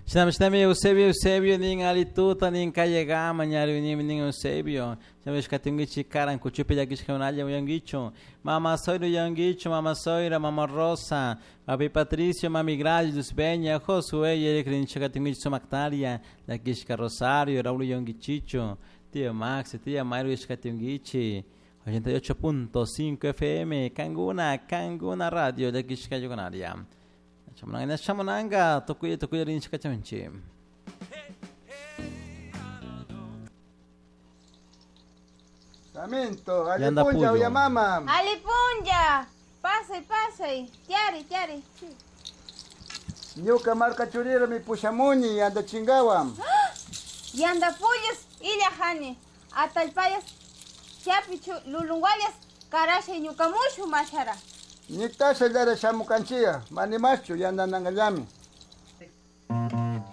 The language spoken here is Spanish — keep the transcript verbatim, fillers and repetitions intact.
Shnami Eusebio Eusebio ning alituta ning kayagama nyari ning ning Eusebio. Shnami skatungichi karan kuchupi yagish kaunaya uyangicho. Mama soira yangicho, mama soira, mama Rosa, papi Patricio, mami Grazi dos Beña, Josué y Crincha katungichi sumaktaria, yagish Rosario, Raúl yangichicho, tía Max, tía Mario skatungichi. ochenta y ocho punto cinco F M, Kanguna, Kanguna Radio, yagish kayonaria. Chamananga chamananga tokuya tokuya rin chikachamchi. Samento, alipunja uya mama. Alipunja, pase pase, tiari tiari. Nyuka marca churira mi pushamuni anda chingawam. Yanda puyas illa hani, atalpayas, chapichu lulunguayas, karashe nyukamushu mashara. Nikta se dara shamukanchia, mani macho yanda nangallami.